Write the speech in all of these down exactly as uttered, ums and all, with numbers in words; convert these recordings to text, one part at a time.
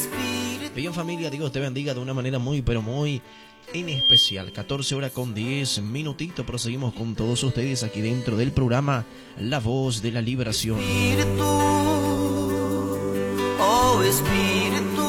Bien, familia, Dios te bendiga de una manera muy pero muy en especial. catorce horas con diez minutitos. Proseguimos con todos ustedes aquí dentro del programa La Voz de la Liberación. Espíritu, oh Espíritu.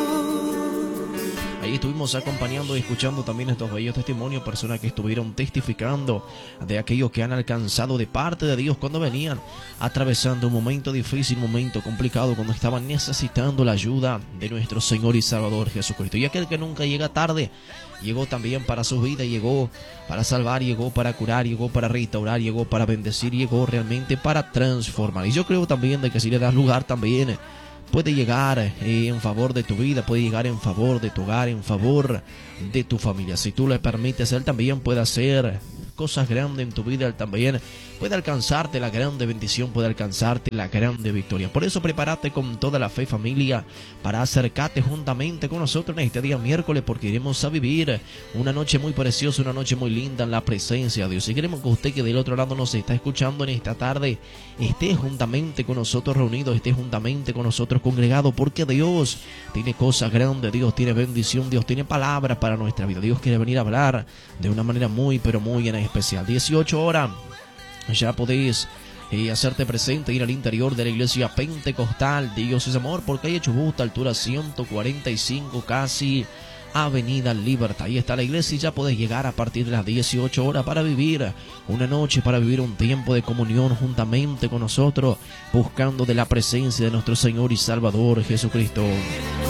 Ahí estuvimos acompañando y escuchando también estos bellos testimonios, personas que estuvieron testificando de aquellos que han alcanzado de parte de Dios cuando venían atravesando un momento difícil, un momento complicado, cuando estaban necesitando la ayuda de nuestro Señor y Salvador Jesucristo. Y aquel que nunca llega tarde, llegó también para su vida, llegó para salvar, llegó para curar, llegó para restaurar, llegó para bendecir, llegó realmente para transformar. Y yo creo también de que si le das lugar también puede llegar eh, en favor de tu vida, puede llegar en favor de tu hogar, en favor de tu familia. Si tú le permites, Él también puede hacer cosas grandes en tu vida. Él también puede alcanzarte la grande bendición, puede alcanzarte la grande victoria. Por eso prepárate con toda la fe, familia, para acercarte juntamente con nosotros en este día miércoles, porque iremos a vivir una noche muy preciosa, una noche muy linda en la presencia de Dios. Y queremos que usted que del otro lado nos está escuchando en esta tarde, esté juntamente con nosotros reunidos, esté juntamente con nosotros congregado, porque Dios tiene cosas grandes, Dios tiene bendición, Dios tiene palabras para nuestra vida. Dios quiere venir a hablar de una manera muy pero muy en especial. dieciocho horas. Ya podéis eh, hacerte presente, ir al interior de la iglesia pentecostal Dios es Amor, porque hay Chubut, altura ciento cuarenta y cinco, casi Avenida Libertad. Ahí está la iglesia y ya podés llegar a partir de las dieciocho horas para vivir una noche, para vivir un tiempo de comunión juntamente con nosotros, buscando de la presencia de nuestro Señor y Salvador Jesucristo.